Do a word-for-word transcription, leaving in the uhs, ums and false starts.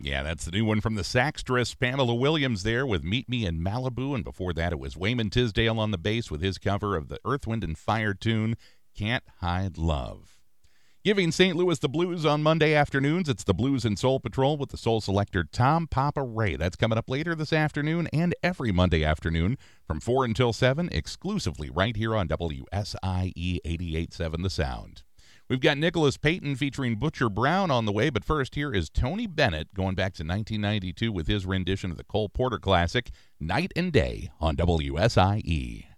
Yeah, that's the new one from the Saxtress. Pamela Williams there with Meet Me in Malibu. And before that, it was Wayman Tisdale on the bass with his cover of the Earth, Wind, and Fire tune, Can't Hide Love. Giving Saint Louis the blues on Monday afternoons, it's the Blues and Soul Patrol with the soul selector Tom Papa Ray. That's coming up later this afternoon and every Monday afternoon from four until seven, exclusively right here on W S I E eighty-eight point seven The Sound. We've got Nicholas Payton featuring Butcher Brown on the way, but first here is Tony Bennett going back to nineteen ninety-two with his rendition of the Cole Porter classic, Night and Day on W S I E.